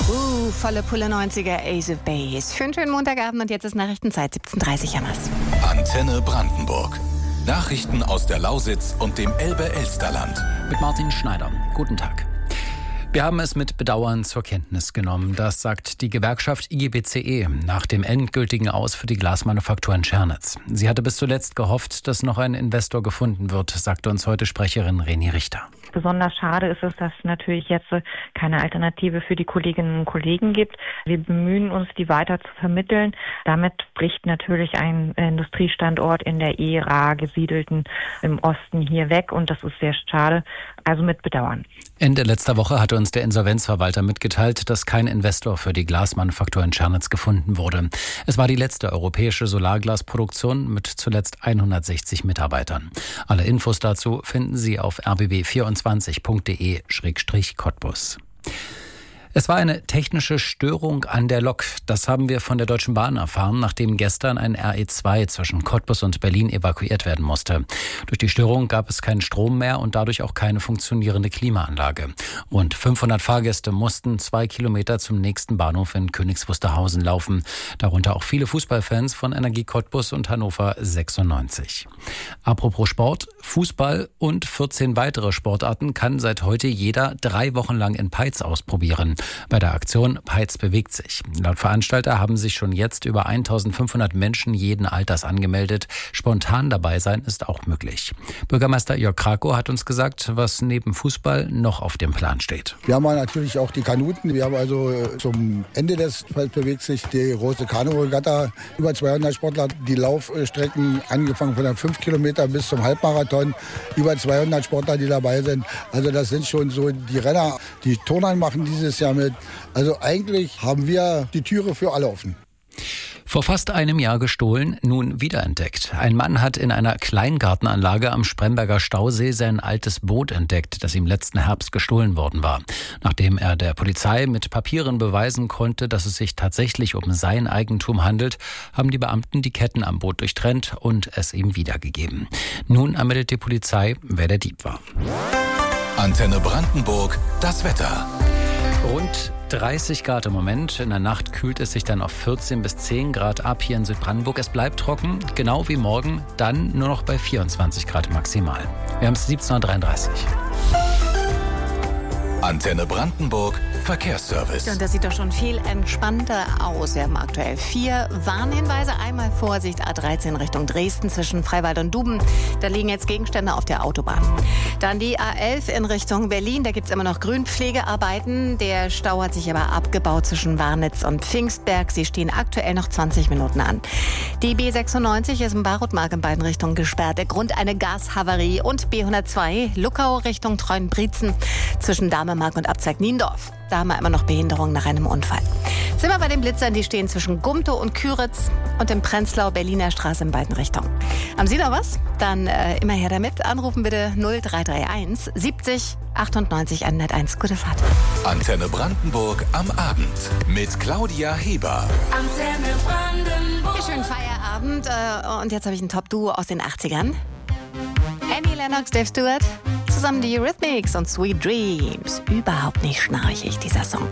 Volle Pulle 90er, Ace of Base. Für einen schönen Montagabend und jetzt ist Nachrichtenzeit 17:30 am Ast. Antenne Brandenburg. Nachrichten aus der Lausitz und dem Elbe-Elsterland. Mit Martin Schneider. Guten Tag. Wir haben es mit Bedauern zur Kenntnis genommen. Das sagt die Gewerkschaft IGBCE nach dem endgültigen Aus für die Glasmanufaktur in Tschernitz. Sie hatte bis zuletzt gehofft, dass noch ein Investor gefunden wird, sagte uns heute Sprecherin Reni Richter. Besonders schade ist es, dass es natürlich jetzt keine Alternative für die Kolleginnen und Kollegen gibt. Wir bemühen uns, die weiter zu vermitteln. Damit bricht natürlich ein Industriestandort in der rar gesiedelten im Osten hier weg und das ist sehr schade, also mit Bedauern. Ende letzter Woche hatte uns der Insolvenzverwalter mitgeteilt, dass kein Investor für die Glasmanufaktur in Tschernitz gefunden wurde. Es war die letzte europäische Solarglasproduktion mit zuletzt 160 Mitarbeitern. Alle Infos dazu finden Sie auf rbb24.de/Cottbus. Es war eine technische Störung an der Lok. Das haben wir von der Deutschen Bahn erfahren, nachdem gestern ein RE2 zwischen Cottbus und Berlin evakuiert werden musste. Durch die Störung gab es keinen Strom mehr und dadurch auch keine funktionierende Klimaanlage. Rund 500 Fahrgäste mussten 2 Kilometer zum nächsten Bahnhof in Königs Wusterhausen laufen. Darunter auch viele Fußballfans von Energie Cottbus und Hannover 96. Apropos Sport, Fußball und 14 weitere Sportarten kann seit heute jeder 3 Wochen lang in Peitz ausprobieren. Bei der Aktion Peitz bewegt sich. Laut Veranstalter haben sich schon jetzt über 1500 Menschen jeden Alters angemeldet. Spontan dabei sein ist auch möglich. Bürgermeister Jörg Krakow hat uns gesagt, was neben Fußball noch auf dem Plan steht. Wir haben natürlich auch die Kanuten. Wir haben also zum Ende des Peitz bewegt sich die große Kanu-Regatta. Über 200 Sportler, die Laufstrecken angefangen von den 5 Kilometer bis zum Halbmarathon. Über 200 Sportler, die dabei sind. Also das sind schon so die Renner. Die Turner machen dieses Jahr mit. Also eigentlich haben wir die Türe für alle offen. Vor fast einem Jahr gestohlen, nun wiederentdeckt. Ein Mann hat in einer Kleingartenanlage am Spremberger Stausee sein altes Boot entdeckt, das ihm letzten Herbst gestohlen worden war. Nachdem er der Polizei mit Papieren beweisen konnte, dass es sich tatsächlich um sein Eigentum handelt, haben die Beamten die Ketten am Boot durchtrennt und es ihm wiedergegeben. Nun ermittelt die Polizei, wer der Dieb war. Antenne Brandenburg, das Wetter. Rund 30 Grad im Moment. In der Nacht kühlt es sich dann auf 14 bis 10 Grad ab hier in Südbrandenburg. Es bleibt trocken, genau wie morgen, dann nur noch bei 24 Grad maximal. Wir haben es 17:33 Uhr. Antenne Brandenburg, Verkehrsservice. Und das sieht doch schon viel entspannter aus. Wir haben aktuell 4 Warnhinweise. Einmal Vorsicht, A13 Richtung Dresden zwischen Freiwald und Duben. Da liegen jetzt Gegenstände auf der Autobahn. Dann die A11 in Richtung Berlin. Da gibt es immer noch Grünpflegearbeiten. Der Stau hat sich aber abgebaut zwischen Warnitz und Pfingstberg. Sie stehen aktuell noch 20 Minuten an. Die B96 ist im Barutmark in beiden Richtungen gesperrt. Der Grund eine Gashavarie. Und B102 Luckau Richtung Treuenbrietzen zwischen Damemark und Abzweig Niendorf. Da haben wir immer noch Behinderung nach einem Unfall. Sind wir bei den Blitzern, die stehen zwischen Gumtow und Küritz und im Prenzlau Berliner Straße in beiden Richtungen. Haben Sie noch was? Dann immer her damit. Anrufen bitte 0331 70 98 101. Gute Fahrt. Antenne Brandenburg am Abend mit Claudia Heber. Antenne Brandenburg. Schönen Feierabend. Und jetzt habe ich ein Top-Duo aus den 80ern. Annie Lennox, Dave Stewart. Zusammen die Eurythmics und Sweet Dreams. Überhaupt nicht schnarchig, dieser Song.